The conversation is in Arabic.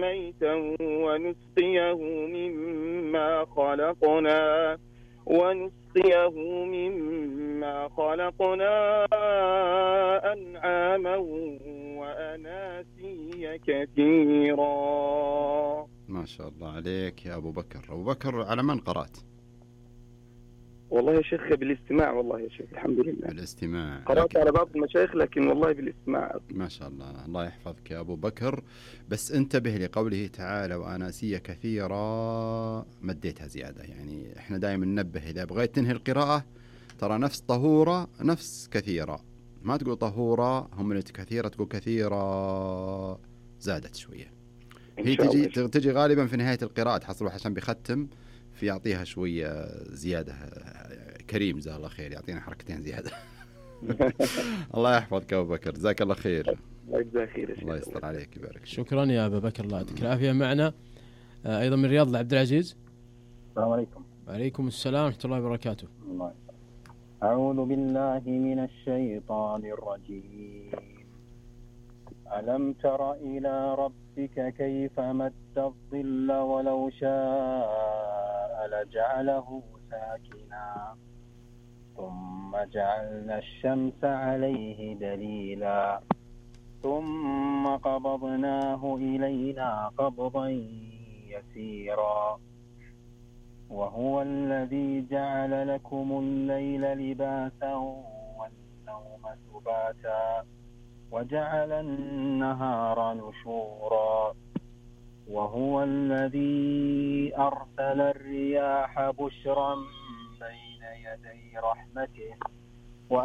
ميتا ونسقيه مما خلقنا أنعاما وأناسيا كثيرا. ما شاء الله عليك يا أبو بكر. أبو بكر، على من قرأت؟ والله يا شيخ بالاستماع، والله يا شيخ الحمد لله بالاستماع. قرأت على بعض المشايخ، لكن والله بالاستماع. ما شاء الله، الله يحفظك يا أبو بكر. بس انتبه لقوله تعالى وأناسيا كثيرا، مديتها زيادة. يعني احنا دائما ننبه إذا بغيت تنهي القراءة ترى نفس طهورة نفس كثيرة، ما تقول طهورة هم اللي كثيرة، تقول كثيرة زادت شوية. هي تجي غالبا في نهاية القراءة تحصلوا عشان بيختم في يعطيها شوية زيادة. كريم جزاه الله خير يعطينا حركتين زيادة. الله يحفظك أبو بكر، جزاك الله خير. الله يستر عليك يبارك. شكرا يا أبو بكر، الله يعطيك العافية. معنا أيضا من الرياض عبد العزيز. السلام عليكم. وعليكم السلام ورحمة الله وبركاته. أعوذ بالله من الشيطان الرجيم. ألم تر إلى ربك كيف مد الظل ولو شاء لجعله ساكنا ثم جعلنا الشمس عليه دليلا ثم قبضناه إلينا قبضا يسيرا وهو الذي جعل لكم الليل لباسا والنوم سباتا وجعل النهار نشورا وهو الذي أرسل الرياح بشرا بين يدي رحمته